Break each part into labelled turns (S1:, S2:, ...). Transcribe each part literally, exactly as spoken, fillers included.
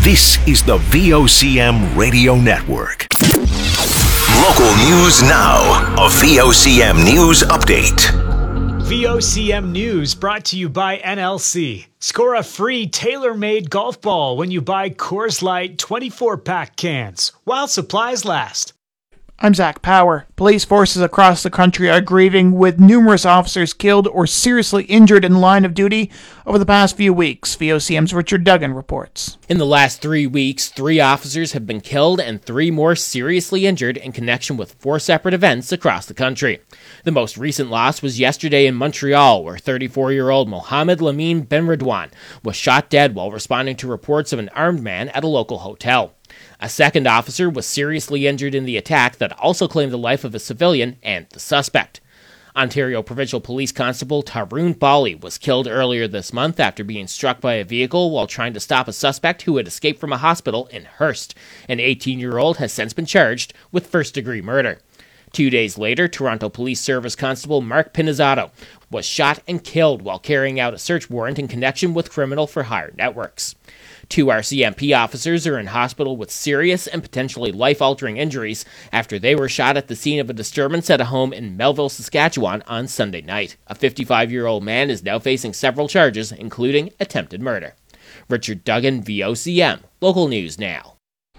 S1: This is the V O C M Radio Network.
S2: Local news now. A V O C M News Update.
S3: V O C M News brought to you by N L C. Score a free tailor-made golf ball when you buy Coors Light twenty-four pack cans, while supplies last.
S4: I'm Zach Power. Police forces across the country are grieving with numerous officers killed or seriously injured in line of duty over the past few weeks. V O C M's Richard Duggan reports.
S5: In the last three weeks, three officers have been killed and three more seriously injured in connection with four separate events across the country. The most recent loss was yesterday in Montreal, where thirty-four-year-old Mohamed Lamine Benredouane was shot dead while responding to reports of an armed man at a local hotel. A second officer was seriously injured in the attack that also claimed the life of a civilian and the suspect. Ontario Provincial Police Constable Tarun Bali was killed earlier this month after being struck by a vehicle while trying to stop a suspect who had escaped from a hospital in Hearst. An eighteen-year-old has since been charged with first-degree murder. Two days later, Toronto Police Service Constable Mark Pinizzato was shot and killed while carrying out a search warrant in connection with criminal-for-hire networks. Two R C M P officers are in hospital with serious and potentially life-altering injuries after they were shot at the scene of a disturbance at a home in Melville, Saskatchewan on Sunday night. A fifty-five-year-old man is now facing several charges, including attempted murder. Richard Duggan, V O C M, Local News Now.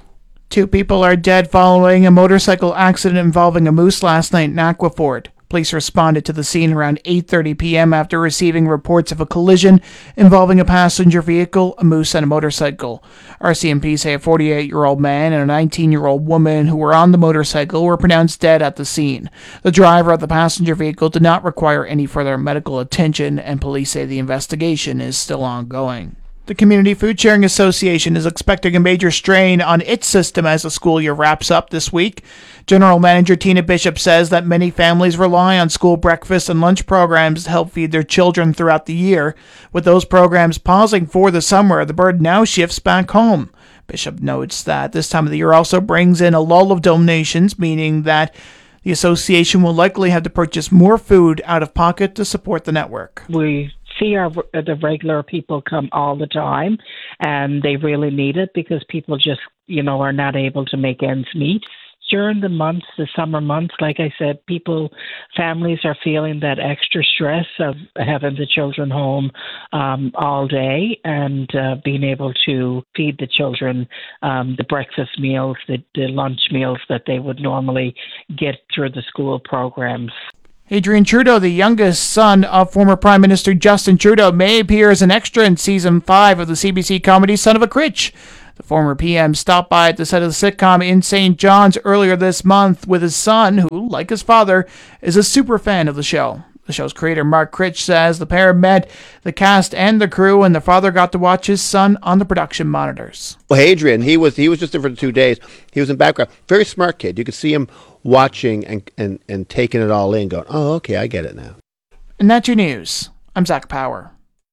S4: Two people are dead following a motorcycle accident involving a moose last night in Aquafort. Police responded to the scene around eight thirty p.m. after receiving reports of a collision involving a passenger vehicle, a moose, and a motorcycle. R C M P say a forty-eight-year-old man and a nineteen-year-old woman who were on the motorcycle were pronounced dead at the scene. The driver of the passenger vehicle did not require any further medical attention, and police say the investigation is still ongoing. The Community Food Sharing Association is expecting a major strain on its system as the school year wraps up this week. General Manager Tina Bishop says that many families rely on school breakfast and lunch programs to help feed their children throughout the year. With those programs pausing for the summer, the burden now shifts back home. Bishop notes that this time of the year also brings in a lull of donations, meaning that the association will likely have to purchase more food out of pocket to support the network.
S6: We see our the regular people come all the time, and they really need it because people just, you know, are not able to make ends meet. During the months, the summer months, like I said, people, families are feeling that extra stress of having the children home um, all day and uh, being able to feed the children um, the breakfast meals, the, the lunch meals that they would normally get through the school programs.
S4: Adrian Trudeau, the youngest son of former Prime Minister Justin Trudeau, may appear as an extra in Season five of the C B C comedy Son of a Critch. The former P M stopped by at the set of the sitcom in Saint John's earlier this month with his son, who, like his father, is a super fan of the show. The show's creator, Mark Critch, says the pair met the cast and the crew, and the father got to watch his son on the production monitors.
S7: Well, Adrian, he was he was just there for two days. He was in background. Very smart kid. You could see him watching and, and, and taking it all in, going, oh, okay, I get it now.
S4: And that's your news. I'm Zach Power.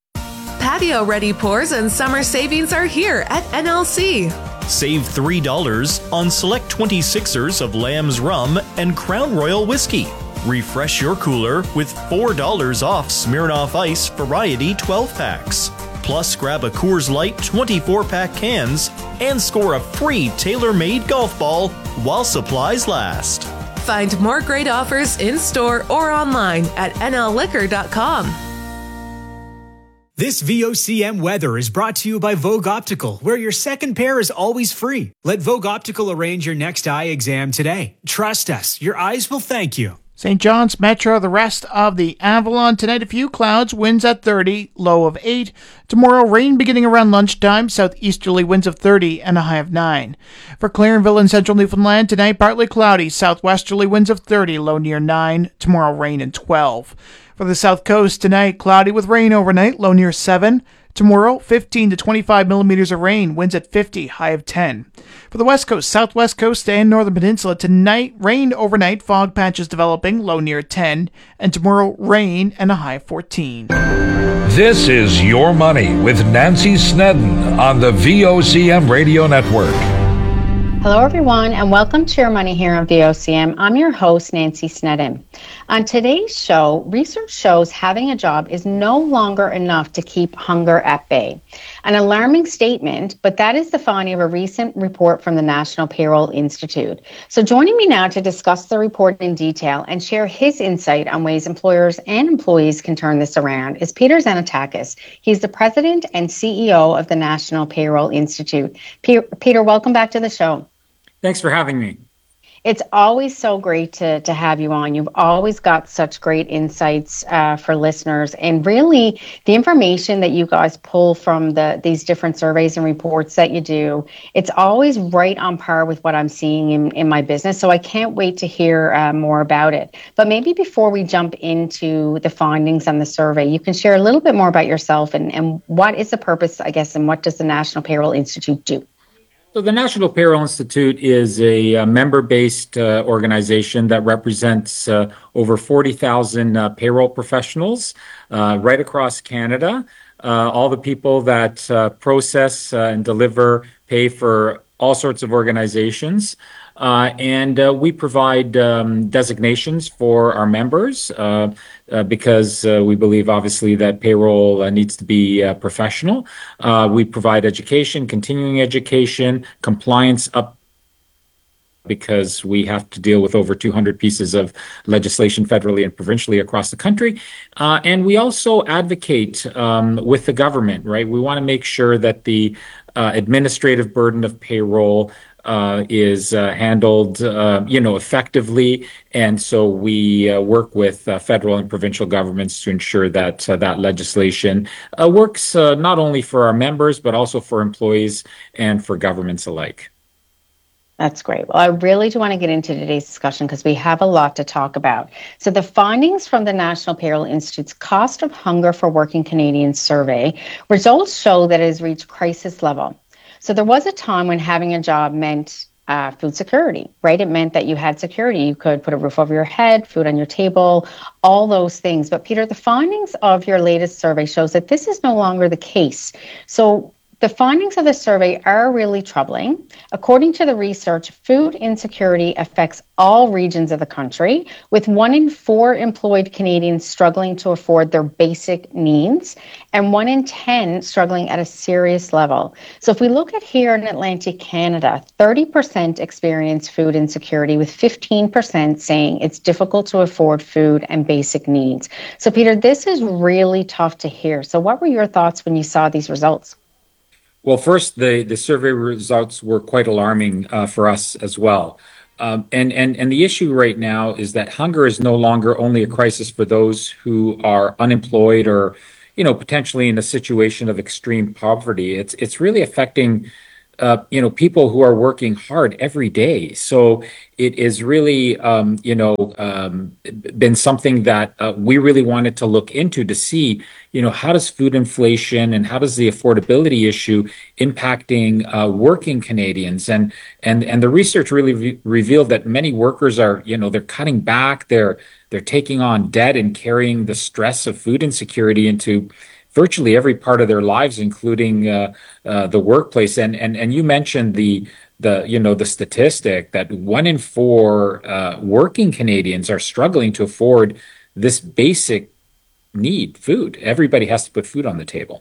S8: Patio-ready pours and summer savings are here at N L C.
S9: Save three dollars on select twenty-sixers of Lamb's Rum and Crown Royal Whiskey. Refresh your cooler with four dollars off Smirnoff Ice Variety twelve packs. Plus, grab a Coors Light twenty-four pack cans and score a free tailor-made golf ball while supplies last.
S8: Find more great offers in-store or online at N L liquor dot com.
S3: This V O C M weather is brought to you by Vogue Optical, where your second pair is always free. Let Vogue Optical arrange your next eye exam today. Trust us, your eyes will thank you.
S4: Saint John's Metro, the rest of the Avalon. Tonight, a few clouds, winds at thirty, low of eight. Tomorrow, rain beginning around lunchtime, southeasterly winds of thirty and a high of nine. For Clarenville and central Newfoundland, tonight, partly cloudy, southwesterly winds of thirty, low near nine. Tomorrow, rain and twelve. For the south coast, tonight, cloudy with rain overnight, low near seven. Tomorrow, fifteen to twenty-five millimeters of rain, winds at fifty, high of ten. For the west coast, southwest coast, and northern peninsula, tonight, rain overnight, fog patches developing, low near ten. And tomorrow, rain and a high of fourteen.
S10: This is Your Money with Nancy Snedden on the V O C M Radio Network.
S11: Hello, everyone, and welcome to Your Money here on V O C M. I'm your host, Nancy Snedden. On today's show, research shows having a job is no longer enough to keep hunger at bay. An alarming statement, but that is the finding of a recent report from the National Payroll Institute. So joining me now to discuss the report in detail and share his insight on ways employers and employees can turn this around is Peter Xanatakis. He's the president and C E O of the National Payroll Institute. Pe- Peter, welcome back to the show.
S12: Thanks for having me.
S11: It's always so great to, to have you on. You've always got such great insights uh, for listeners. And really, the information that you guys pull from the these different surveys and reports that you do, it's always right on par with what I'm seeing in, in my business. So I can't wait to hear uh, more about it. But maybe before we jump into the findings on the survey, you can share a little bit more about yourself and, and what is the purpose, I guess, and what does the National Payroll Institute do?
S12: So the National Payroll Institute is a, a member-based uh, organization that represents uh, over forty thousand uh, payroll professionals uh, right across Canada. Uh, all the people that uh, process uh, and deliver pay for all sorts of organizations. Uh, and uh, we provide um, designations for our members uh, uh, because uh, we believe, obviously, that payroll uh, needs to be uh, professional. Uh, we provide education, continuing education, compliance up because we have to deal with over two hundred pieces of legislation federally and provincially across the country. Uh, and we also advocate um, with the government, right? We want to make sure that the uh, administrative burden of payroll Uh, is uh, handled, uh, you know, effectively, and so we uh, work with uh, federal and provincial governments to ensure that uh, that legislation uh, works uh, not only for our members but also for employees and for governments alike.
S11: That's great. Well, I really do want to get into today's discussion because we have a lot to talk about. So the findings from the National Payroll Institute's Cost of Hunger for Working Canadians survey results show that it has reached crisis level. So there was a time when having a job meant uh, food security, right? It meant that you had security. You could put a roof over your head, food on your table, all those things. But Peter, the findings of your latest survey shows that this is no longer the case. So the findings of the survey are really troubling. According to the research, food insecurity affects all regions of the country, with one in four employed Canadians struggling to afford their basic needs, and one in ten struggling at a serious level. So if we look at here in Atlantic Canada, thirty percent experience food insecurity, with fifteen percent saying it's difficult to afford food and basic needs. So Peter, this is really tough to hear. So what were your thoughts when you saw these results?
S12: Well, first, the, the survey results were quite alarming uh, for us as well. Um, and, and, and the issue right now is that hunger is no longer only a crisis for those who are unemployed or, you know, potentially in a situation of extreme poverty. It's, it's really affecting Uh, you know, people who are working hard every day. So it is really, um, you know, um, been something that uh, we really wanted to look into to see, you know, how does food inflation and how does the affordability issue impacting uh, working Canadians? And and and the research really re- revealed that many workers are, you know, they're cutting back, they're they're taking on debt and carrying the stress of food insecurity into virtually every part of their lives, including uh, uh, the workplace. And and and you mentioned the the you know the statistic that one in four uh, working Canadians are struggling to afford this basic need, food. Everybody has to put food on the table.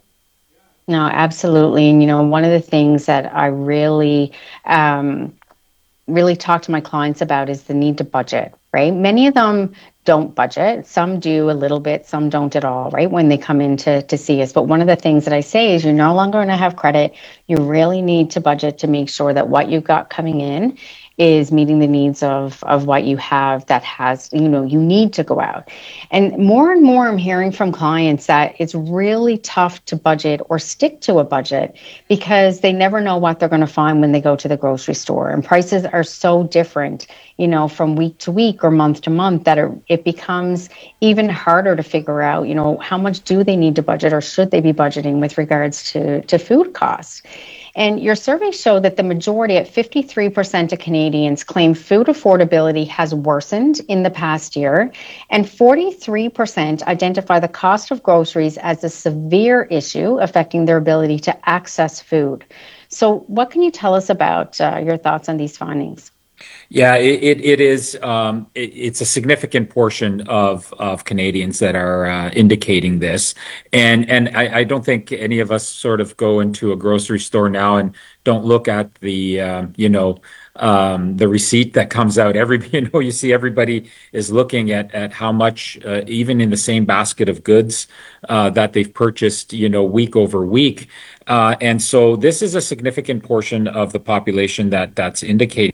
S11: No, absolutely. And you know, one of the things that I really um, really talk to my clients about is the need to budget. Right? Many of them don't budget. Some do a little bit, some don't at all, right? When they come in to, to see us. But one of the things that I say is you're no longer going to have credit. You really need to budget to make sure that what you've got coming in is meeting the needs of, of what you have that has, you know, you need to go out. And more and more I'm hearing from clients that it's really tough to budget or stick to a budget because they never know what they're going to find when they go to the grocery store. And prices are so different, you know, from week to week or month to month that it, it becomes even harder to figure out, you know, how much do they need to budget or should they be budgeting with regards to, to food costs. And your survey showed that the majority, at fifty-three percent of Canadians, claim food affordability has worsened in the past year, and forty-three percent identify the cost of groceries as a severe issue affecting their ability to access food. So what can you tell us about uh, your thoughts on these findings?
S12: Yeah, it, it, it is. Um, it, it's a significant portion of, of Canadians that are uh, indicating this, and and I, I don't think any of us sort of go into a grocery store now and don't look at the uh, you know um, the receipt that comes out. Every you know you see everybody is looking at at how much uh, even in the same basket of goods uh, that they've purchased you know week over week, uh, and so this is a significant portion of the population that that's indicating.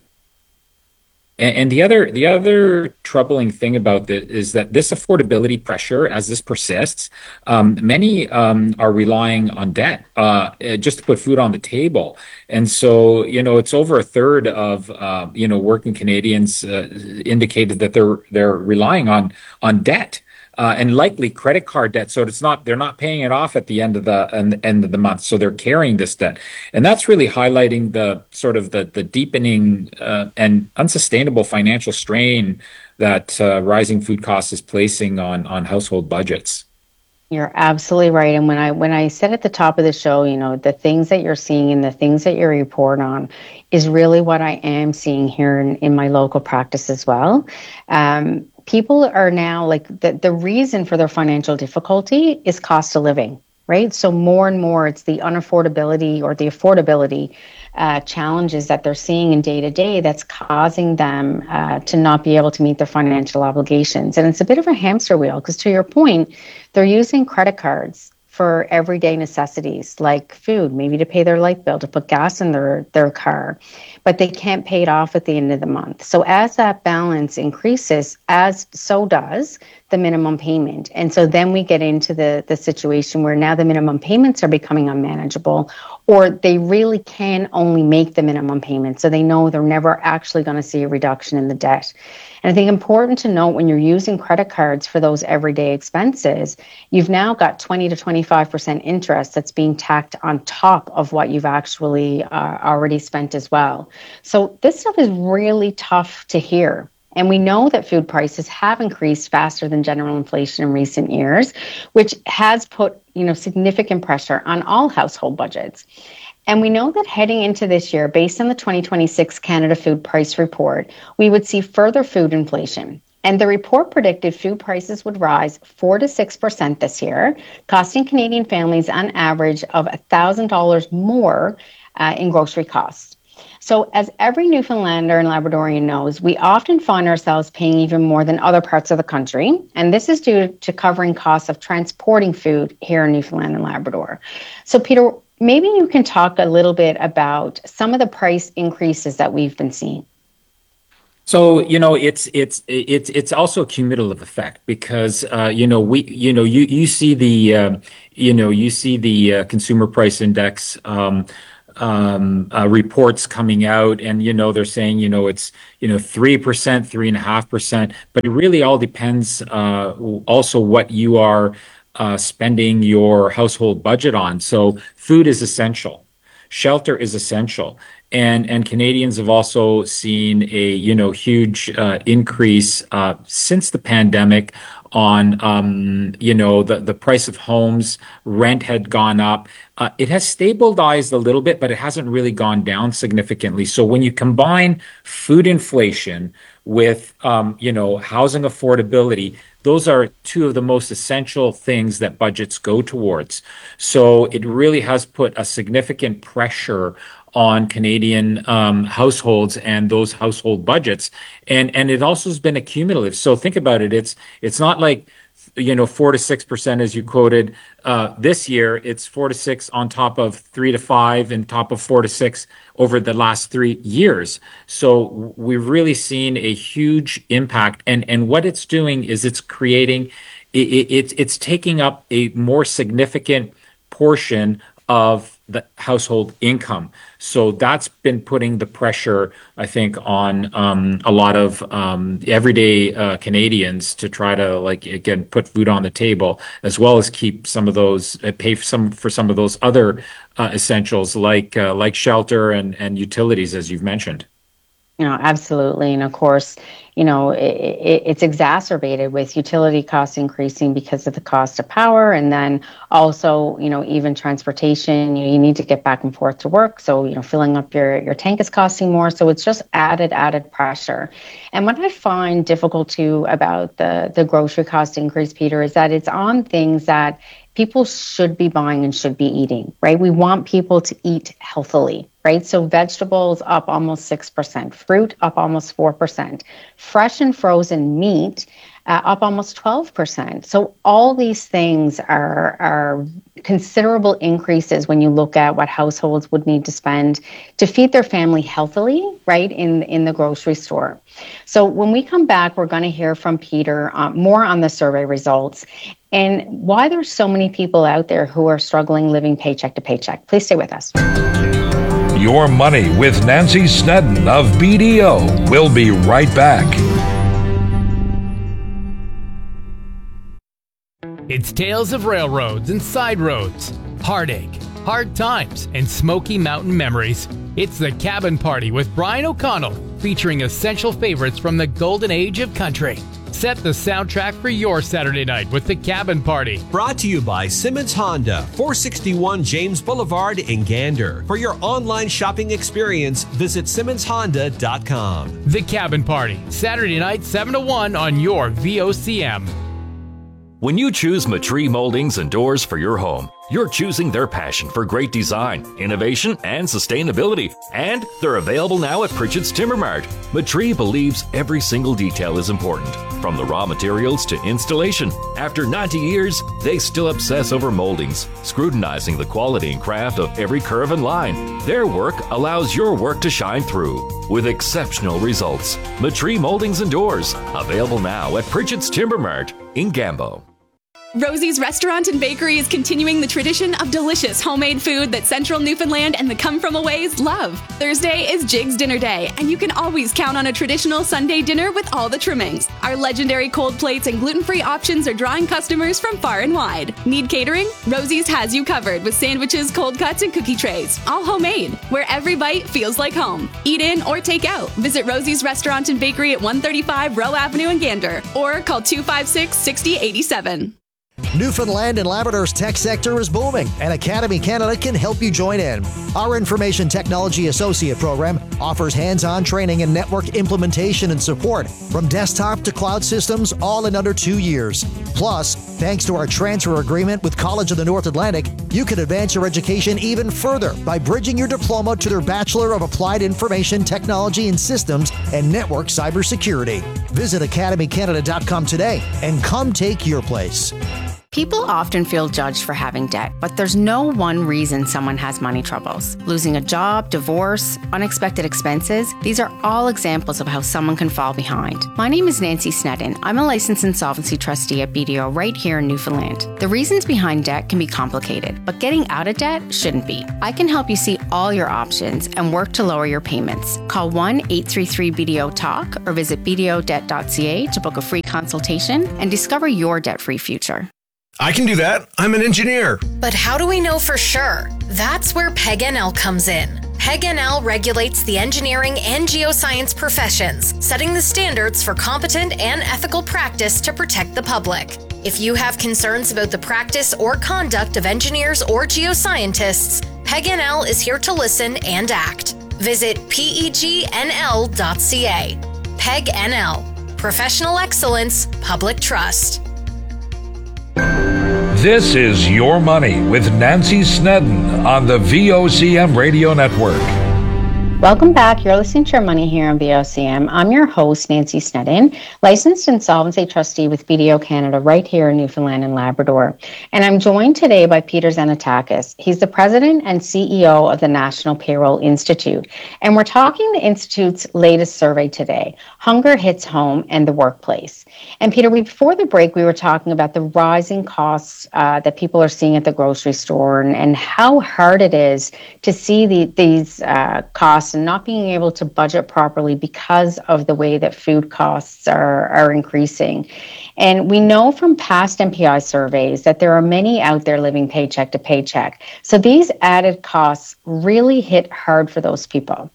S12: And the other the other troubling thing about this is that this affordability pressure, as this persists, um, many um, are relying on debt uh, just to put food on the table. And so, you know, it's over a third of uh, you know working Canadians uh, indicated that they're they're relying on on debt. Uh, and likely credit card debt. So it's not, they're not paying it off at the end of the end, end of the month. So they're carrying this debt. And that's really highlighting the sort of the, the deepening uh, and unsustainable financial strain that uh, rising food costs is placing on, on household budgets.
S11: You're absolutely right. And when I when I said at the top of the show, you know, the things that you're seeing and the things that you report on is really what I am seeing here in, in my local practice as well. Um, people are now like the, the reason for their financial difficulty is cost of living, right? So more and more it's the unaffordability or the affordability uh, challenges that they're seeing in day to day that's causing them uh, to not be able to meet their financial obligations. And it's a bit of a hamster wheel because, to your point, they're using credit cards for everyday necessities like food, maybe to pay their light bill, to put gas in their, their car, but they can't pay it off at the end of the month. So as that balance increases, as so does the minimum payment. And so then we get into the, the situation where now the minimum payments are becoming unmanageable, or they really can only make the minimum payment. So they know they're never actually going to see a reduction in the debt. And I think important to note when you're using credit cards for those everyday expenses, you've now got twenty to twenty-five percent interest that's being tacked on top of what you've actually uh, already spent as well. So this stuff is really tough to hear. And we know that food prices have increased faster than general inflation in recent years, which has put, you know, significant pressure on all household budgets. And we know that heading into this year, based on the twenty twenty-six Canada Food Price Report, we would see further food inflation. And the report predicted food prices would rise four to six percent this year, costing Canadian families an average of one thousand dollars more uh, in grocery costs. So as every Newfoundlander and Labradorian knows, we often find ourselves paying even more than other parts of the country. And this is due to covering costs of transporting food here in Newfoundland and Labrador. So Peter, maybe you can talk a little bit about some of the price increases that we've been seeing.
S12: So, you know, it's it's it's it's also a cumulative effect because uh, you know we you know you you see the uh, you know you see the uh, consumer price index um, um, uh, reports coming out, and you know they're saying you know it's you know three percent, three and a half percent, but it really all depends uh, also what you are uh, spending your household budget on. So, food is essential, shelter is essential. And and Canadians have also seen a you know huge uh, increase uh, since the pandemic on um, you know the the price of homes. Rent had gone up. Uh, it has stabilized a little bit, but it hasn't really gone down significantly. So when you combine food inflation with um, you know housing affordability, those are two of the most essential things that budgets go towards. So it really has put a significant pressure on Canadian um, households and those household budgets, and and it also has been accumulative. So think about it; it's it's not like you know four to six percent as you quoted uh, this year. It's four to six on top of three to five, and top of four to six over the last three years. So we've really seen a huge impact, and and what it's doing is it's creating, it, it, it's it's taking up a more significant portion of the household income. So that's been putting the pressure, I think, on um, a lot of um, everyday uh, Canadians to try to, like, again, put food on the table, as well as keep some of those, uh, pay for some for some of those other uh, essentials like uh, like shelter and, and utilities, as you've mentioned.
S11: You know, absolutely. And of course, you know, it, it, it's exacerbated with utility costs increasing because of the cost of power. And then also, you know, even transportation, you, you need to get back and forth to work. So, you know, filling up your, your tank is costing more. So it's just added, added pressure. And what I find difficult too about the, the grocery cost increase, Peter, is that it's on things that people should be buying and should be eating, right? We want people to eat healthily, right? So vegetables up almost six percent, fruit up almost four percent, fresh and frozen meat uh, up almost twelve percent. So all these things are, are considerable increases when you look at what households would need to spend to feed their family healthily, right, in, in the grocery store. So when we come back, we're going to hear from Peter uh, more on the survey results and why there's so many people out there who are struggling living paycheck to paycheck. Please stay with us.
S10: Your Money with Nancy Snedden of B D O. We'll be right back.
S13: It's tales of railroads and side roads, heartache, hard times, and Smoky Mountain memories. It's The Cabin Party with Brian O'Connell, featuring essential favorites from the golden age of country. Set the soundtrack for your Saturday night with The Cabin Party.
S14: Brought to you by Simmons Honda, four sixty-one James Boulevard in Gander. For your online shopping experience, visit simmons honda dot com.
S13: The Cabin Party, Saturday night, seven to one on your V O C M.
S15: When you choose Matree Moldings and Doors for your home, you're choosing their passion for great design, innovation, and sustainability. And they're available now at Pritchett's Timber Mart. Matree believes every single detail is important, from the raw materials to installation. After ninety years, they still obsess over moldings, scrutinizing the quality and craft of every curve and line. Their work allows your work to shine through with exceptional results. Matree Moldings and Doors, available now at Pritchett's Timber Mart in Gambo.
S16: Rosie's Restaurant and Bakery is continuing the tradition of delicious homemade food that Central Newfoundland and the come-from-aways love. Thursday is Jig's Dinner Day, and you can always count on a traditional Sunday dinner with all the trimmings. Our legendary cold plates and gluten-free options are drawing customers from far and wide. Need catering? Rosie's has you covered with sandwiches, cold cuts, and cookie trays, all homemade, where every bite feels like home. Eat in or take out. Visit Rosie's Restaurant and Bakery at one thirty-five Rowe Avenue in Gander, or call two five six, six zero eight seven.
S17: Newfoundland and Labrador's tech sector is booming, and Academy Canada can help you join in. Our Information Technology Associate program offers hands-on training in network implementation and support, from desktop to cloud systems, all in under two years. Plus, thanks to our transfer agreement with College of the North Atlantic, you can advance your education even further by bridging your diploma to their Bachelor of Applied Information Technology and Systems and Network Cybersecurity. Visit academy canada dot com today and come take your place.
S18: People often feel judged for having debt, but there's no one reason someone has money troubles. Losing a job, divorce, unexpected expenses, these are all examples of how someone can fall behind. My name is Nancy Snedden. I'm a licensed insolvency trustee at B D O right here in Newfoundland. The reasons behind debt can be complicated, but getting out of debt shouldn't be. I can help you see all your options and work to lower your payments. Call one eight three three B D O talk or visit b d o debt dot c a to book a free consultation and discover your debt-free future.
S19: I can do that. I'm an engineer.
S20: But how do we know for sure? That's where P E G N L comes in. P E G N L regulates the engineering and geoscience professions, setting the standards for competent and ethical practice to protect the public. If you have concerns about the practice or conduct of engineers or geoscientists, P E G N L is here to listen and act. Visit P E G N L dot c a. P E G N L. Professional excellence, public trust.
S10: This is Your Money with Nancy Snedden on the V O C M Radio Network.
S11: Welcome back. You're listening to Your Money here on V O C M. I'm your host, Nancy Snedden, licensed insolvency trustee with B D O Canada right here in Newfoundland and Labrador. And I'm joined today by Peter Xanatakis. He's the president and C E O of the National Payroll Institute. And we're talking the Institute's latest survey today, Hunger Hits Home and the Workplace. And Peter, we, before the break, we were talking about the rising costs uh, that people are seeing at the grocery store and, and how hard it is to see the, these uh, costs and not being able to budget properly because of the way that food costs are, are increasing. And we know from past M P I surveys that there are many out there living paycheck to paycheck. So these added costs really hit hard for those people.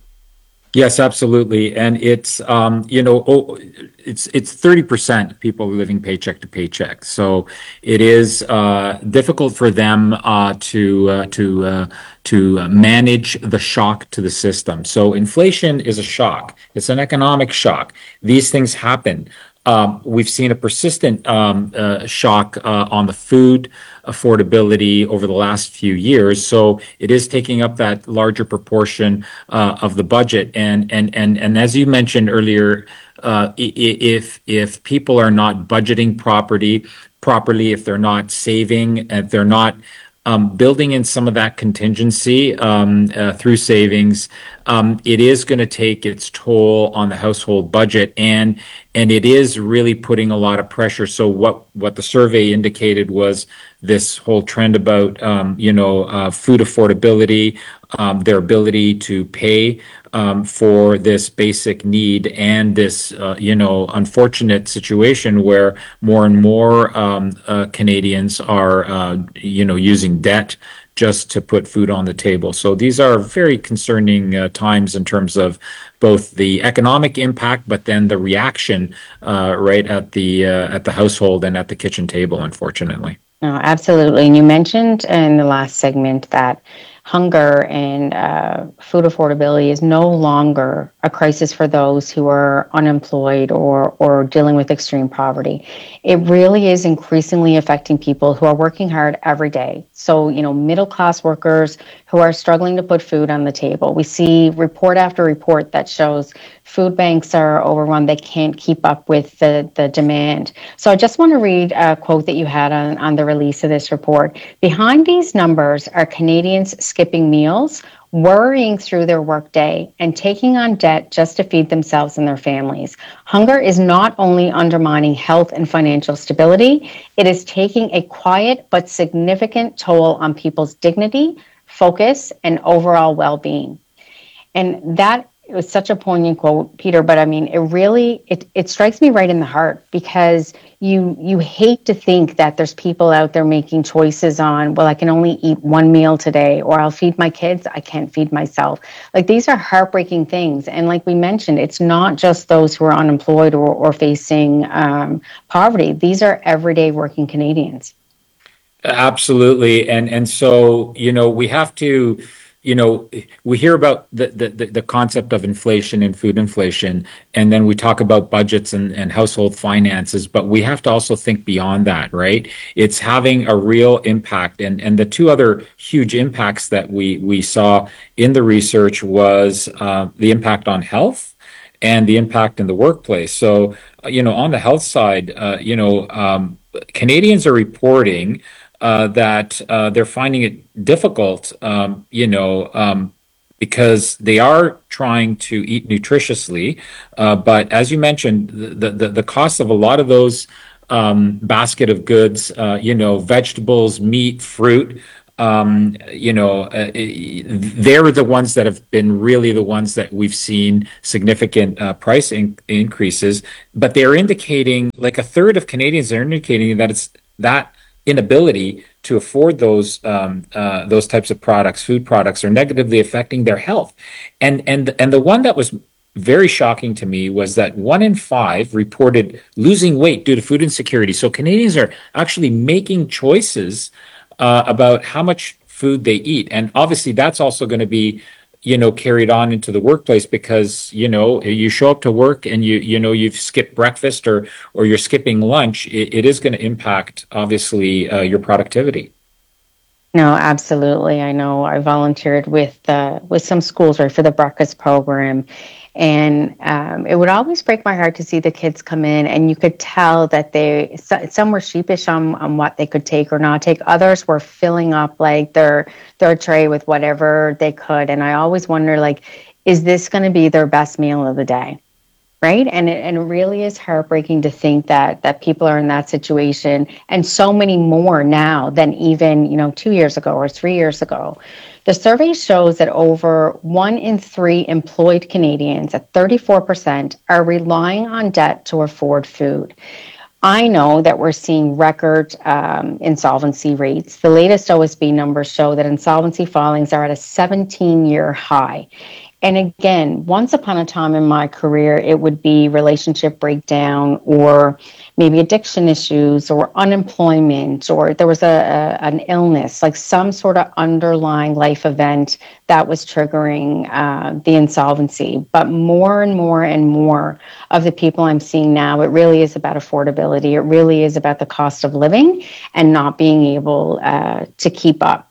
S12: Yes, absolutely, and it's um, you know oh, it's it's thirty percent people living paycheck to paycheck. So it is uh, difficult for them uh, to uh, to uh, to manage the shock to the system. So inflation is a shock. It's an economic shock. These things happen. Um, we've seen a persistent um, uh, shock uh, on the food affordability over the last few years. So it is taking up that larger proportion uh, of the budget. And and and and as you mentioned earlier, uh, if if people are not budgeting properly, properly, if they're not saving, if they're not Um, building in some of that contingency um, uh, through savings, um, it is going to take its toll on the household budget, and and it is really putting a lot of pressure. So what what the survey indicated was this whole trend about um, you know uh, food affordability, um, their ability to pay um, for this basic need, and this uh, you know unfortunate situation where more and more um, uh, Canadians are uh, you know using debt just to put food on the table. So these are very concerning uh, times in terms of both the economic impact, but then the reaction uh, right at the uh, at the household and at the kitchen table, unfortunately.
S11: No, absolutely. And you mentioned in the last segment that hunger and uh, food affordability is no longer a crisis for those who are unemployed or or dealing with extreme poverty. It really is increasingly affecting people who are working hard every day. So, you know, middle class workers who are struggling to put food on the table. We see report after report that shows food banks are overrun. They can't keep up with the, the demand. So I just want to read a quote that you had on, on the release of this report. Behind these numbers are Canadians skipping meals, worrying through their workday, and taking on debt just to feed themselves and their families. Hunger is not only undermining health and financial stability, it is taking a quiet but significant toll on people's dignity, focus, and overall well-being. And that it was such a poignant quote, Peter, but I mean, it really, it, it strikes me right in the heart, because you you hate to think that there's people out there making choices on, well, I can only eat one meal today, or I'll feed my kids, I can't feed myself. Like, these are heartbreaking things. And like we mentioned, it's not just those who are unemployed or, or facing um, poverty. These are everyday working Canadians.
S12: Absolutely. And, and so, you know, we have to, you know, we hear about the, the, the concept of inflation and food inflation, and then we talk about budgets and, and household finances, but we have to also think beyond that, right? It's having a real impact. And, and the two other huge impacts that we, we saw in the research was uh, the impact on health and the impact in the workplace. So, you know, on the health side, uh, you know, um, Canadians are reporting Uh, that uh, they're finding it difficult, um, you know, um, because they are trying to eat nutritiously. Uh, but as you mentioned, the, the, the cost of a lot of those um, basket of goods, uh, you know, vegetables, meat, fruit, um, you know, uh, they're the ones that have been really the ones that we've seen significant uh, price in- increases. But they're indicating, like a third of Canadians are indicating that it's that inability to afford those um, uh, those types of products, food products, are negatively affecting their health. And and and the one that was very shocking to me was that one in five reported losing weight due to food insecurity. So Canadians are actually making choices uh, about how much food they eat, and obviously that's also going to be, you know, carried on into the workplace, because, you know, you show up to work and you, you know, you've skipped breakfast or, or you're skipping lunch, it, it is going to impact, obviously, uh, your productivity.
S11: No, absolutely. I know I volunteered with uh, with some schools, right, for the breakfast program. And um, it would always break my heart to see the kids come in, and you could tell that they, so- some were sheepish on, on what they could take or not take. Others were filling up like their their tray with whatever they could. And I always wonder, like, is this going to be their best meal of the day? Right. And it, and it really is heartbreaking to think that that people are in that situation, and so many more now than even, you know, two years ago or three years ago. The survey shows that over one in three employed Canadians, at thirty-four percent, are relying on debt to afford food. I know that we're seeing record um, insolvency rates. The latest O S B numbers show that insolvency filings are at a seventeen-year high. And again, once upon a time in my career, it would be relationship breakdown or maybe addiction issues or unemployment, or there was a, a an illness, like some sort of underlying life event that was triggering uh, the insolvency. But more and more and more of the people I'm seeing now, it really is about affordability. It really is about the cost of living and not being able uh, to keep up.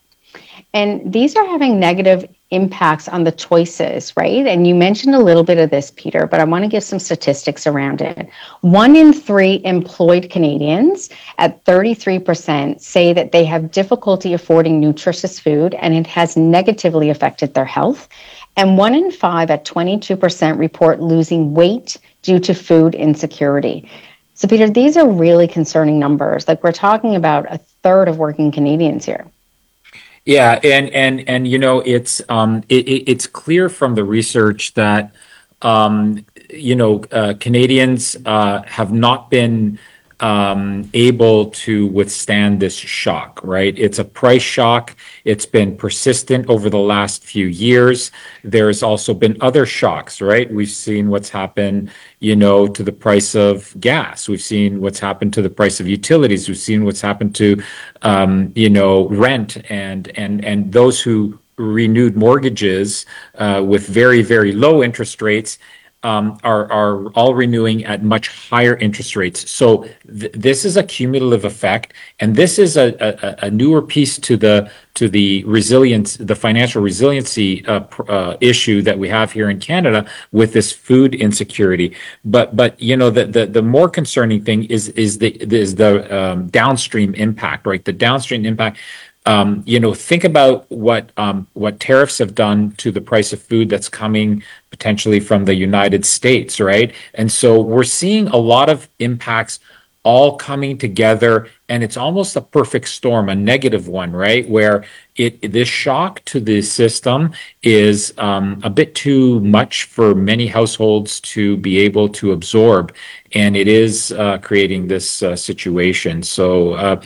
S11: And these are having negative impacts on the choices, right? And you mentioned a little bit of this, Peter, but I want to give some statistics around it. One in three employed Canadians at thirty-three percent say that they have difficulty affording nutritious food, and it has negatively affected their health. And one in five at twenty-two percent report losing weight due to food insecurity. So, Peter, these are really concerning numbers. Like, we're talking about a third of working Canadians here.
S12: Yeah, and and and you know, it's um it, it, it's clear from the research that um you know uh, Canadians uh, have not been um, able to withstand this shock. Right, it's a price shock. It's been persistent over the last few years. There's also been other shocks. Right, we've seen what's happened, you know, to the price of gas. We've seen what's happened to the price of utilities. We've seen what's happened to, um, you know, rent and and and those who renewed mortgages uh, with very, very low interest rates um, are are all renewing at much higher interest rates. So th- this is a cumulative effect, and this is a, a, a newer piece to the to the resilience, the financial resiliency uh, pr- uh, issue that we have here in Canada with this food insecurity. But but you know the the, the more concerning thing is is the is the um, downstream impact, right? The downstream impact. Um, you know, think about what um, what tariffs have done to the price of food that's coming potentially from the United States, right? And so we're seeing a lot of impacts all coming together, and it's almost a perfect storm, a negative one, right? Where it this shock to the system is um, a bit too much for many households to be able to absorb, and it is uh, creating this uh, situation. So. Uh,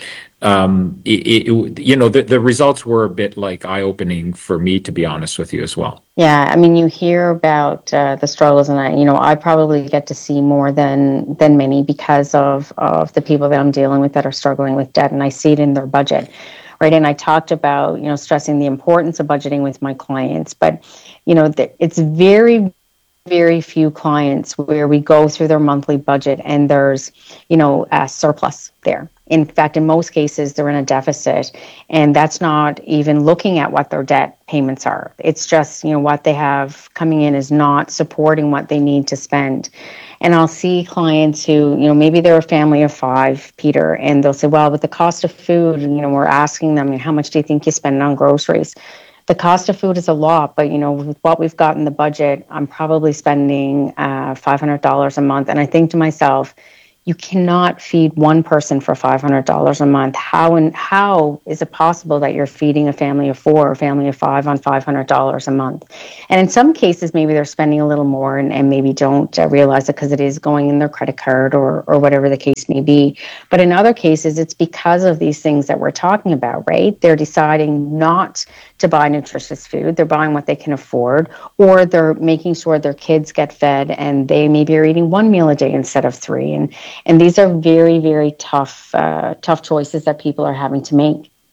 S12: Um, it, it, you know, the, the results were a bit like eye-opening for me, to be honest with you as well.
S11: Yeah, I mean, you hear about uh, the struggles, and I, you know, I probably get to see more than than many because of of the people that I'm dealing with that are struggling with debt, and I see it in their budget, right? And I talked about, you know, stressing the importance of budgeting with my clients, but you know, the, it's very. very few clients where we go through their monthly budget and there's, you know, a surplus there. In fact, in most cases, they're in a deficit, and that's not even looking at what their debt payments are. It's just, you know, what they have coming in is not supporting what they need to spend. And I'll see clients who, you know, maybe they're a family of five, Peter, and they'll say, well, with the cost of food, you know, we're asking them, how much do you think you spend on groceries? The cost of food is a lot, but, you know, with what we've got in the budget, I'm probably spending uh, five hundred dollars a month. And I think to myself, you cannot feed one person for five hundred dollars a month. How and how is it possible that you're feeding a family of four or a family of five on five hundred dollars a month? And in some cases, maybe they're spending a little more and, and maybe don't uh, realize it because it is going in their credit card or, or whatever the case may be. But in other cases, it's because of these things that we're talking about, right? They're deciding not to buy nutritious food. They're buying what they can afford, or they're making sure their kids get fed and they maybe are eating one meal a day instead of three. And And these are very, very tough, uh, tough choices that people are having to make.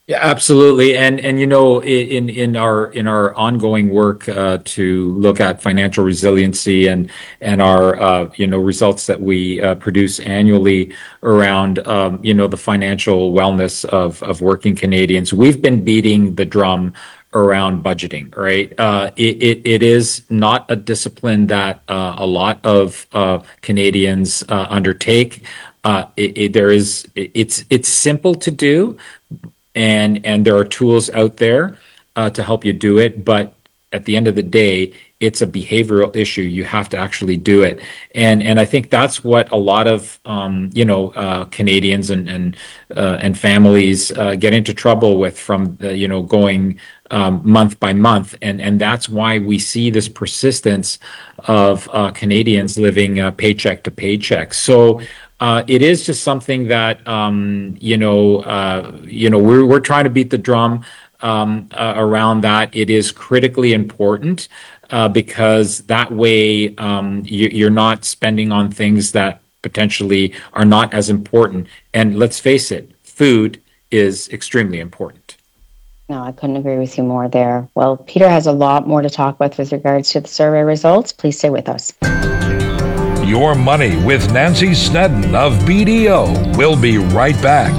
S12: Yeah, absolutely. And and you know, in in our in our ongoing work uh, to look at financial resiliency and and our uh, you know results that we uh, produce annually around um, you know the financial wellness of of working Canadians, we've been beating the drum around budgeting, right? Uh, it, it it is not a discipline that uh, a lot of uh, Canadians uh, undertake. Uh, it, it, there is it, it's it's simple to do. And and there are tools out there uh, to help you do it, but at the end of the day, it's a behavioral issue. You have to actually do it, and and I think that's what a lot of um, you know uh, Canadians and and uh, and families uh, get into trouble with from the, you know going um, month by month, and and that's why we see this persistence of uh, Canadians living uh, paycheck to paycheck. So. Uh, it is just something that um, you know. Uh, you know, we're we're trying to beat the drum um, uh, around that. It is critically important uh, because that way um, you, you're not spending on things that potentially are not as important. And let's face it, food is extremely important.
S11: No, I couldn't agree with you more there. Well, Peter has a lot more to talk about with regards to the survey results. Please stay with us.
S10: Your Money with Nancy Snedden of B D O. We'll be right back.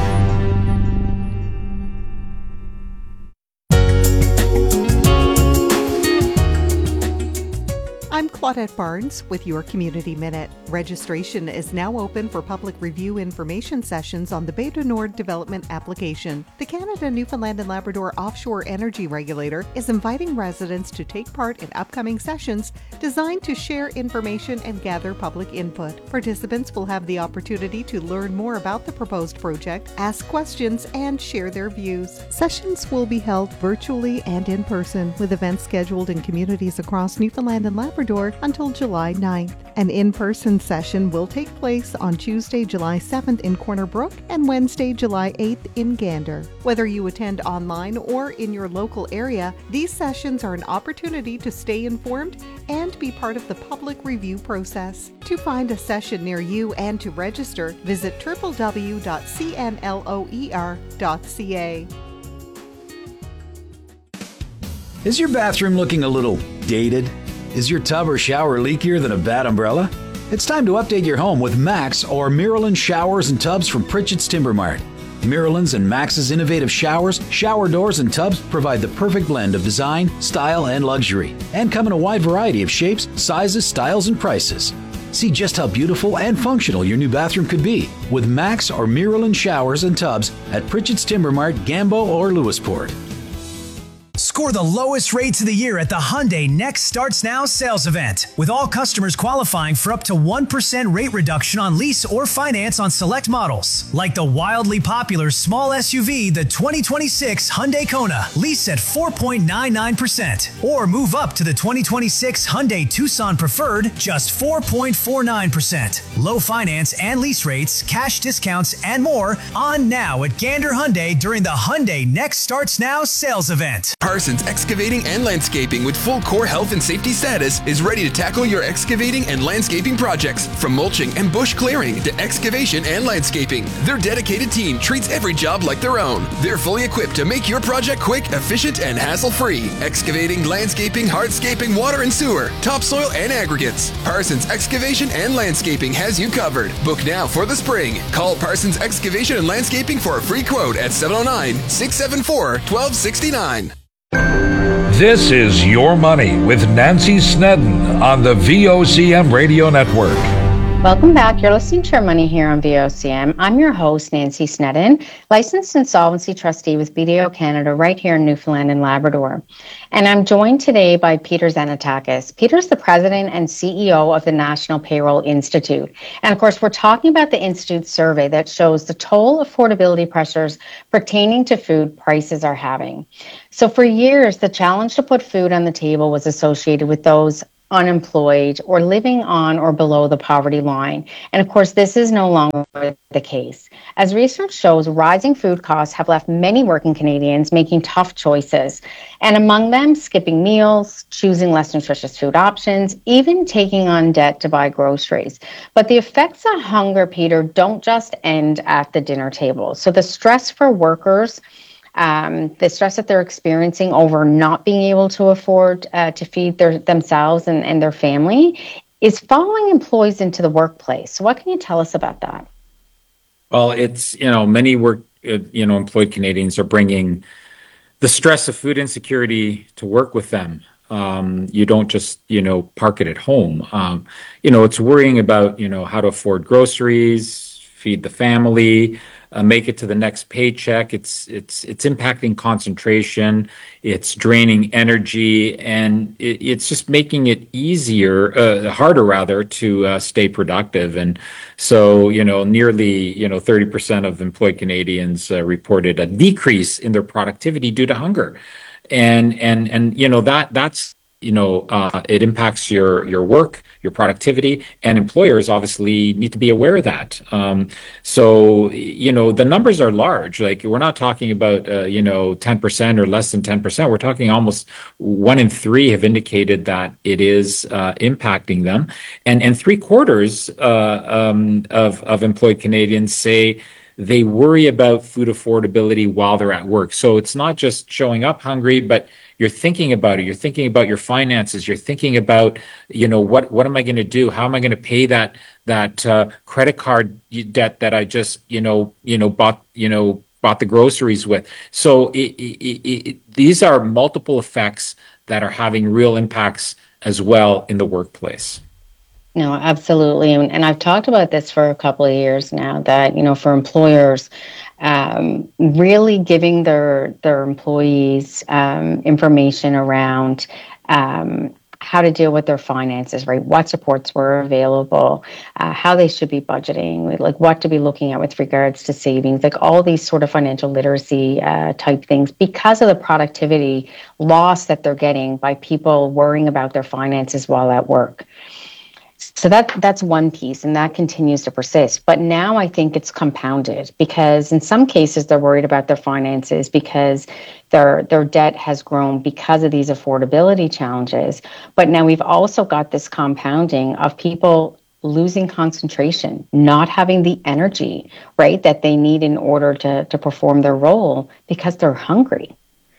S21: I'm Claudette Barnes with your Community Minute. Registration is now open for public review information sessions on the Bay du Nord development application. The Canada, Newfoundland and Labrador Offshore Energy Regulator is inviting residents to take part in upcoming sessions designed to share information and gather public input. Participants will have the opportunity to learn more about the proposed project, ask questions, and share their views. Sessions will be held virtually and in person, with events scheduled in communities across Newfoundland and Labrador until July ninth. An in-person session will take place on Tuesday, July seventh in Corner Brook and Wednesday, July eighth in Gander. Whether you attend online or in your local area, these sessions are an opportunity to stay informed and be part of the public review process. To find a session near you and to register, visit w w w dot c n loer dot c a.
S22: Is your bathroom looking a little dated? Is your tub or shower leakier than a bad umbrella? It's time to update your home with Max or Miralyn showers and tubs from Pritchett's Timber Mart. Miralyn's and Max's innovative showers, shower doors, and tubs provide the perfect blend of design, style, and luxury, and come in a wide variety of shapes, sizes, styles, and prices. See just how beautiful and functional your new bathroom could be with Max or Miralyn showers and tubs at Pritchett's Timber Mart, Gambo, or Lewisport.
S23: Score the lowest rates of the year at the Hyundai Next Starts Now sales event, with all customers qualifying for up to one percent rate reduction on lease or finance on select models, like the wildly popular small S U V, the twenty twenty-six Hyundai Kona, lease at four point nine nine percent, or move up to the twenty twenty-six Hyundai Tucson Preferred, just four point four nine percent. Low finance and lease rates, cash discounts, and more on now at Gander Hyundai during the Hyundai Next Starts Now sales event.
S24: Parsons Excavating and Landscaping, with full core health and safety status, is ready to tackle your excavating and landscaping projects. From mulching and bush clearing to excavation and landscaping, their dedicated team treats every job like their own. They're fully equipped to make your project quick, efficient, and hassle-free. Excavating, landscaping, hardscaping, water and sewer, topsoil, and aggregates. Parsons Excavation and Landscaping has you covered. Book now for the spring. Call Parsons Excavation and Landscaping for a free quote at seven oh nine, six seven four, one two six nine.
S10: This is Your Money with Nancy Snedden on the V O C M Radio Network.
S11: Welcome back. You're listening to Your Money here on V O C M. I'm your host, Nancy Snedden, licensed insolvency trustee with B D O Canada right here in Newfoundland and Labrador. And I'm joined today by Peter Xanatakis. Peter's the president and C E O of the National Payroll Institute. And of course, we're talking about the Institute's survey that shows the toll affordability pressures pertaining to food prices are having. So for years, the challenge to put food on the table was associated with those unemployed or living on or below the poverty line. And of course, this is no longer the case. As research shows, rising food costs have left many working Canadians making tough choices, and among them, skipping meals, choosing less nutritious food options, even taking on debt to buy groceries. But the effects of hunger, Peter, don't just end at the dinner table. So the stress for workers um, the stress that they're experiencing over not being able to afford uh, to feed their themselves and, and their family is following employees into the workplace. So what can you tell us about that?
S12: Well, it's, you know, many work, uh, you know, employed Canadians are bringing the stress of food insecurity to work with them. Um, you don't just, you know, park it at home. Um, you know, it's worrying about, you know, how to afford groceries, feed the family, uh, make it to the next paycheck. It's it's it's impacting concentration. It's draining energy, and it, it's just making it easier, uh, harder rather, to uh, stay productive. And so, you know, nearly, you know, thirty percent of employed Canadians uh, reported a decrease in their productivity due to hunger. And and and you know that that's you know uh, it impacts your your work, your productivity, and employers obviously need to be aware of that. Um, so you know the numbers are large. Like, we're not talking about uh, you know ten percent or less than ten percent. We're talking almost one in three have indicated that it is uh, impacting them, and and three quarters uh, um, of of employed Canadians say they worry about food affordability while they're at work. So it's not just showing up hungry, but you're thinking about it. You're thinking about your finances. You're thinking about, you know, what, what am I going to do? How am I going to pay that, that uh, credit card debt that I just, you know, you know, bought, you know, bought the groceries with. So it, it, it, it, these are multiple effects that are having real impacts as well in the workplace.
S11: No, absolutely. And, and I've talked about this for a couple of years now, that, you know, for employers, um, really giving their their employees um, information around um, how to deal with their finances, right? What supports were available, uh, how they should be budgeting, like what to be looking at with regards to savings, like all these sort of financial literacy uh, type things, because of the productivity loss that they're getting by people worrying about their finances while at work. So that that's one piece, and that continues to persist. But now I think it's compounded, because in some cases they're worried about their finances because their their debt has grown because of these affordability challenges. But now we've also got this compounding of people losing concentration, not having the energy, right, that they need in order to to perform their role because they're hungry.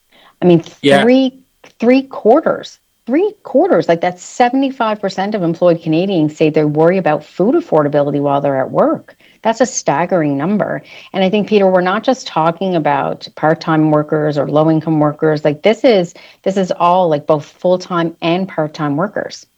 S11: I mean,
S12: Yeah.
S11: three three quarters. Three quarters, like that's seventy-five percent of employed Canadians say they worry about food affordability while they're at work. That's a staggering number. And I think, Peter, we're not just talking about part-time workers or low-income workers. Like this is this is all like both full-time and part-time workers.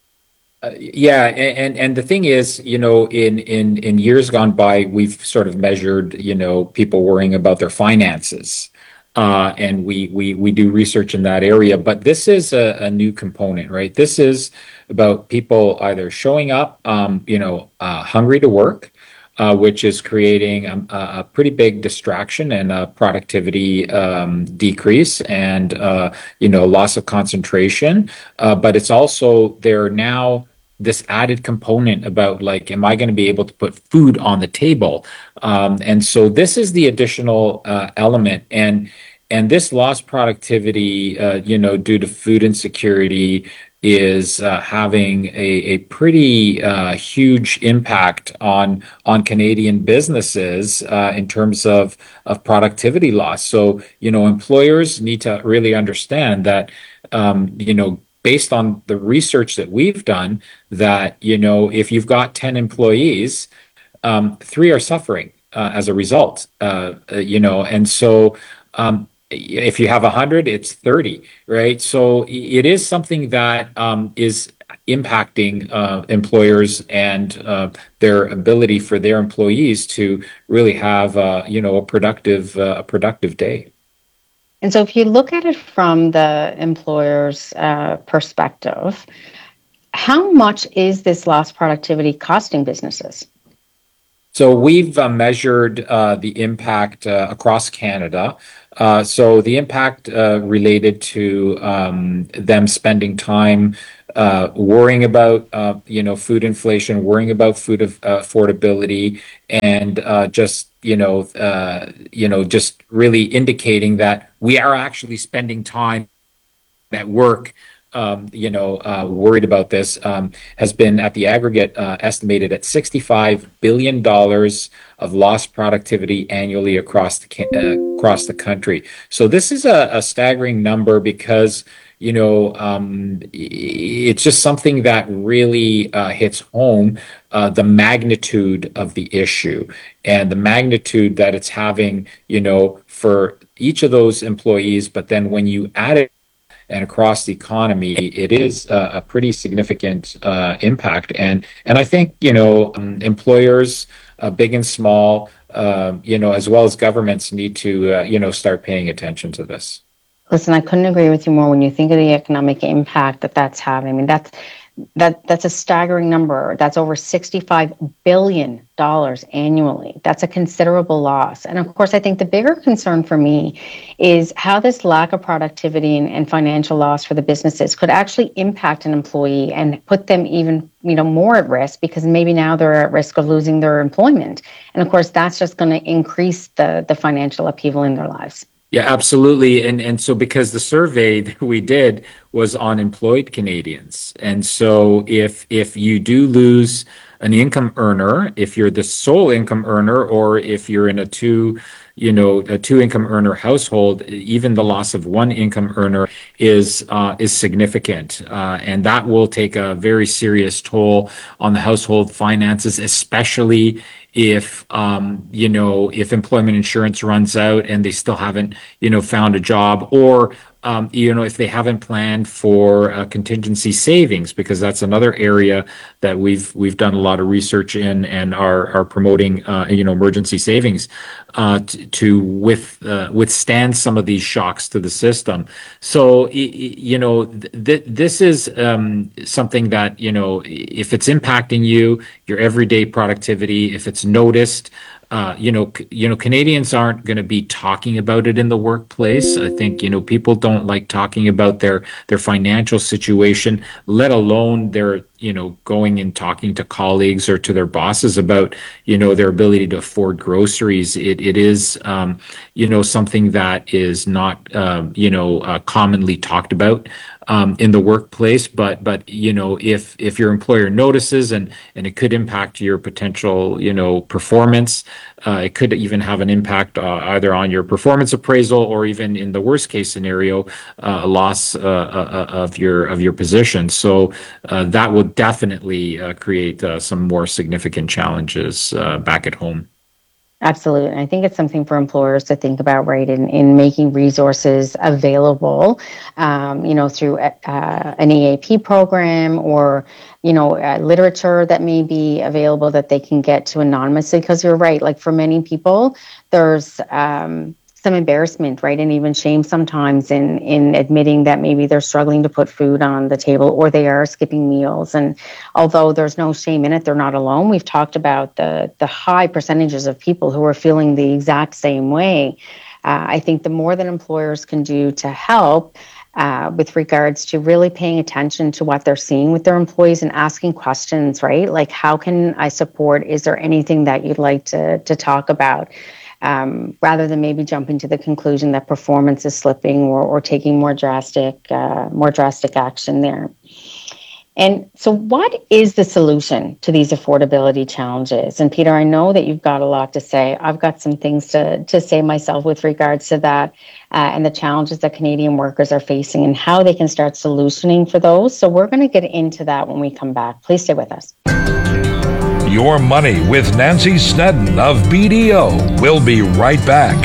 S12: Uh, yeah, and, and and the thing is, you know, in in in years gone by, we've sort of measured, you know, people worrying about their finances. Uh, and we, we we do research in that area, but this is a, a new component, right? This is about people either showing up, um, you know, uh, hungry to work, uh, which is creating a, a pretty big distraction and a productivity um, decrease, and uh, you know, loss of concentration. Uh, but it's also there now this added component about, like, am I going to be able to put food on the table? Um, and so this is the additional uh, element. And and this lost productivity, uh, you know, due to food insecurity is uh, having a, a pretty uh, huge impact on on Canadian businesses uh, in terms of, of productivity loss. So, you know, employers need to really understand that, um, you know, based on the research that we've done, that, you know, if you've got ten employees, um, three are suffering uh, as a result, uh, uh, you know, and so um, if you have one hundred, it's thirty, right? So it is something that um, is impacting uh, employers and uh, their ability for their employees to really have, uh, you know, a productive, uh, a productive day.
S11: And so if you look at it from the employer's uh, perspective, how much is this lost productivity costing businesses?
S12: So we've uh, measured uh, the impact uh, across Canada. Uh, so the impact uh, related to um, them spending time uh, worrying about, uh, you know, food inflation, worrying about food of, uh, affordability, and uh, just, you know, uh, you know, just really indicating that we are actually spending time at work um, you know, uh, worried about this, um, has been at the aggregate uh, estimated at sixty-five billion dollars of lost productivity annually across the ca- uh, across the country. So this is a, a staggering number because, you know, um, it's just something that really uh, hits home uh, the magnitude of the issue and the magnitude that it's having, you know, for each of those employees. But then when you add it and across the economy, it is uh, a pretty significant uh, impact. And and I think, you know, um, employers, uh, big and small, uh, you know, as well as governments need to, uh, you know, start paying attention to this.
S11: Listen, I couldn't agree with you more when you think of the economic impact that that's having. I mean, that's that that's a staggering number. That's over sixty-five billion dollars annually. That's a considerable loss. And of course, I think the bigger concern for me is how this lack of productivity and, and financial loss for the businesses could actually impact an employee and put them even, you know, more at risk because maybe now they're at risk of losing their employment. And of course, that's just going to increase the the financial upheaval in their lives.
S12: Yeah, absolutely. And and so because the survey that we did was on employed Canadians. And so if if you do lose an income earner, if you're the sole income earner, or if you're in a two, you know, a two income earner household, even the loss of one income earner is uh, is significant. Uh, and that will take a very serious toll on the household finances, especially if, um, you know, if employment insurance runs out and they still haven't, you know, found a job, or, um, you know, if they haven't planned for uh, contingency savings, because that's another area that we've we've done a lot of research in and are are promoting, uh, you know, emergency savings uh, to, to with uh, withstand some of these shocks to the system. So, you know, th- this is um, something that, you know, if it's impacting you, your everyday productivity, if it's noticed, uh, you know, c- you know, Canadians aren't going to be talking about it in the workplace. I think, you know, people don't like talking about their their financial situation, let alone their, you know, going and talking to colleagues or to their bosses about, you know, their ability to afford groceries. It it is, um, you know, something that is not, uh, you know, uh, commonly talked about um, in the workplace. But but you know, if if your employer notices and and it could impact your potential, you know, performance. Uh, it could even have an impact uh, either on your performance appraisal or even in the worst case scenario, uh, a loss uh, uh, of your of your position. So uh, that will definitely uh, create uh, some more significant challenges uh, back at home.
S11: Absolutely. I think it's something for employers to think about, right, in, in making resources available, um, you know, through uh, an E A P program or, you know, uh, literature that may be available that they can get to anonymously. Because you're right, like for many people, there's um, some embarrassment, right, and even shame sometimes in in admitting that maybe they're struggling to put food on the table or they are skipping meals. And although there's no shame in it, they're not alone. We've talked about the the high percentages of people who are feeling the exact same way. Uh, I think the more that employers can do to help uh, with regards to really paying attention to what they're seeing with their employees and asking questions, right? Like, how can I support? Is there anything that you'd like to to talk about? Um, rather than maybe jumping to the conclusion that performance is slipping or, or taking more drastic, uh, more drastic action there. And so what is the solution to these affordability challenges? And Peter, I know that you've got a lot to say. I've got some things to, to say myself with regards to that uh, and the challenges that Canadian workers are facing and how they can start solutioning for those. So we're going to get into that when we come back. Please stay with us.
S10: Your Money with Nancy Snedden of B D O. We'll be right back.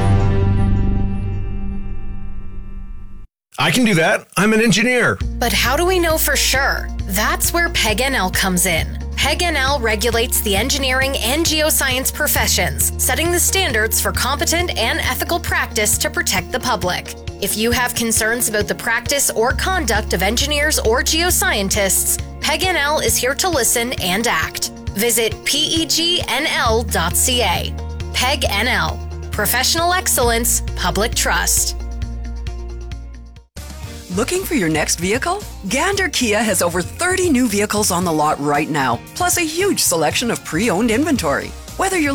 S19: I can do that. I'm an engineer.
S20: But how do we know for sure? That's where P E G N L comes in. P E G N L regulates the engineering and geoscience professions, setting the standards for competent and ethical practice to protect the public. If you have concerns about the practice or conduct of engineers or geoscientists, P E G N L is here to listen and act. Visit P E G N L dot C A. P E G N L. Professional excellence, public trust.
S1: Looking for your next vehicle? Gander Kia has over thirty new vehicles on the lot right now, plus a huge selection of pre-owned inventory. Whether you're